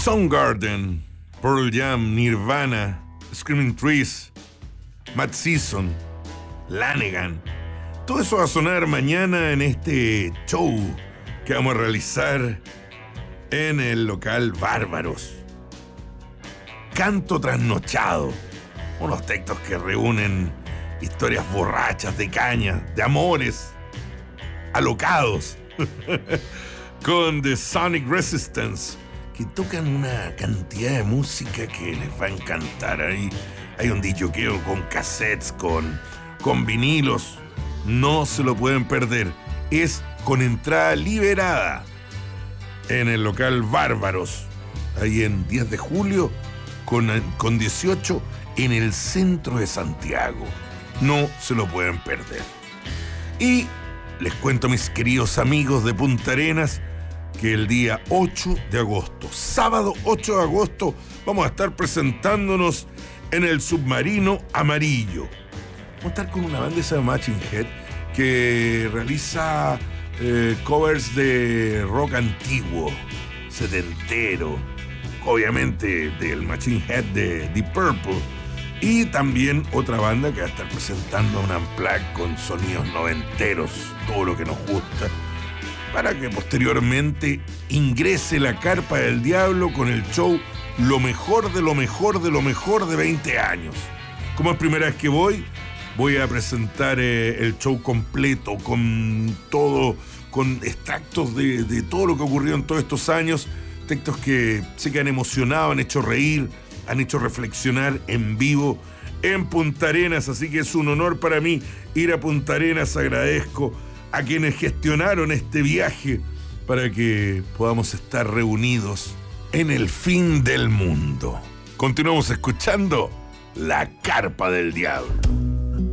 Soundgarden, Pearl Jam, Nirvana, Screaming Trees, Matt Season, Lanegan. Todo eso va a sonar mañana en este show que vamos a realizar en el local Bárbaros. Canto trasnochado, unos textos que reúnen historias borrachas de caña, de amores, alocados, con The Sonic Resistance, que tocan una cantidad de música que les va a encantar. Hay un disjoqueo con cassettes, con vinilos, no se lo pueden perder. Es con entrada liberada en el local Bárbaros, ahí en 10 de julio, con 18 en el centro de Santiago. No se lo pueden perder. Y les cuento, mis queridos amigos de Punta Arenas, que el día 8 de agosto, sábado 8 de agosto, vamos a estar presentándonos en el Submarino Amarillo. Vamos a estar con una banda esa de Machine Head que realiza covers de rock antiguo, setentero, obviamente del Machine Head de Deep Purple, y también otra banda que va a estar presentando un unplugged con sonidos noventeros, todo lo que nos gusta, para que posteriormente ingrese la Carpa del Diablo con el show Lo mejor de lo mejor de lo mejor de 20 años. Como es primera vez que voy a presentar el show completo, con todo, con extractos de todo lo que ocurrió en todos estos años, textos que sé que han emocionado, han hecho reír, han hecho reflexionar en vivo en Punta Arenas, así que es un honor para mí ir a Punta Arenas. Agradezco a quienes gestionaron este viaje para que podamos estar reunidos en el fin del mundo. Continuamos escuchando La Carpa del Diablo.